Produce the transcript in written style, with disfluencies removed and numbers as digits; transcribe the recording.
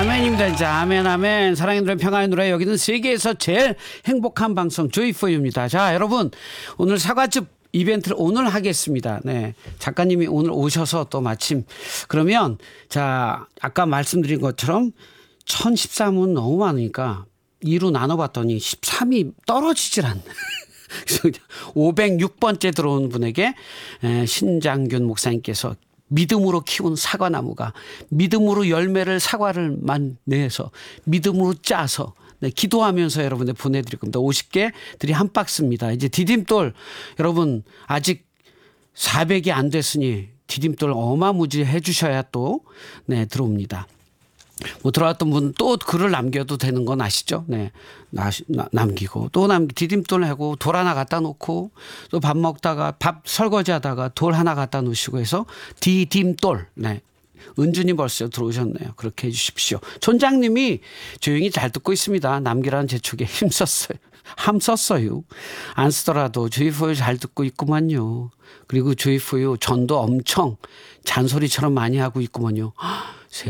아멘입니다. 진짜 아멘 아멘. 사랑의 노래 평화의 노래. 여기는 세계에서 제일 행복한 방송 조이포유입니다. 자 여러분 오늘 사과즙 이벤트를 오늘 하겠습니다. 네. 작가님이 오늘 오셔서 또 마침 그러면 자 아까 말씀드린 것처럼 1013은 너무 많으니까 2로 나눠봤더니 13이 떨어지질 않네. 506번째 들어온 분에게 신장균 목사님께서 믿음으로 키운 사과나무가 믿음으로 열매를 사과를 내서 믿음으로 짜서 네, 기도하면서 여러분들 보내드릴 겁니다. 50개들이 한 박스입니다. 이제 디딤돌 여러분 아직 400이 안 됐으니 디딤돌 어마무지 해주셔야 또 네, 들어옵니다. 뭐 들어왔던 분 또 글을 남겨도 되는 건 아시죠? 네. 남기고 또 디딤돌 하고 돌 하나 갖다 놓고 또 밥 먹다가 밥 설거지 하다가 돌 하나 갖다 놓으시고 해서 디딤돌. 네. 은주님 벌써 들어오셨네요. 그렇게 해 주십시오. 촌장님이 조용히 잘 듣고 있습니다. 남기라는 재촉에 힘썼어요. 함썼어요. 안 쓰더라도 조이포유 잘 듣고 있구만요. 그리고 조이포유 전도 엄청 잔소리처럼 많이 하고 있구만요.